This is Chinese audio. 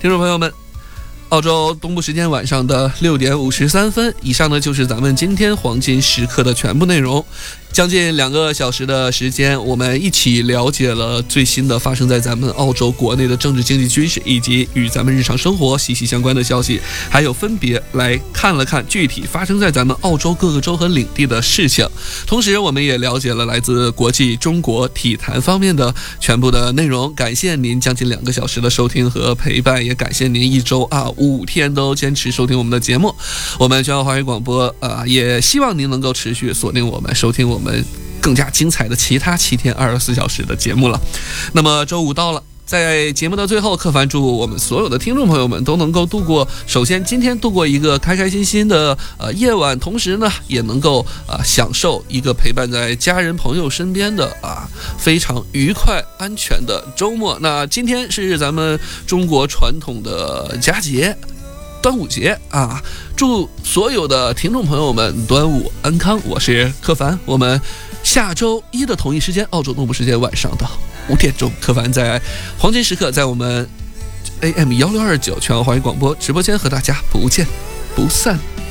听众朋友们，澳洲东部时间晚上的6点53分，以上呢就是咱们今天黄金时刻的全部内容。将近2个小时的时间，我们一起了解了最新的发生在咱们澳洲国内的政治、经济、军事以及与咱们日常生活息息相关的消息，还有分别来看了看具体发生在咱们澳洲各个州和领地的事情。同时我们也了解了来自国际中国体坛方面的全部的内容。感谢您将近2个小时的收听和陪伴，也感谢您1周5天都坚持收听我们的节目。我们全澳华语广播也希望您能够持续锁定我们，收听我们更加精彩的其他7天24小时的节目了。那么周五到了，在节目的最后，柯凡祝我们所有的听众朋友们都能够首先今天度过一个开开心心的夜晚，同时呢也能够享受一个陪伴在家人朋友身边的非常愉快安全的周末。那今天是咱们中国传统的佳节端午节祝所有的听众朋友们端午安康。我是柯凡，我们下周一的同一时间，澳洲东部时间晚上的5点钟，柯凡在黄金时刻在我们 AM 1629全澳华语广播直播间和大家不见不散。